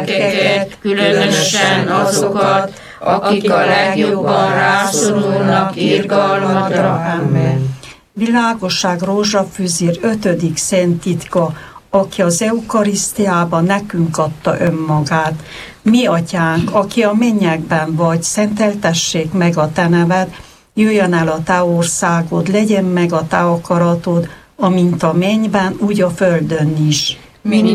különösen azokat, akik a legjobban rászorulnak irgalmadra. Amen. Világosság rózsafűzér 5. szent titka, aki az eukarisztiában nekünk adta önmagát. Mi, atyánk, aki a mennyekben vagy, szenteltessék meg a te neved, jöjjön el a te országod, legyen meg a te akaratod, amint a mennyben, úgy a földön is.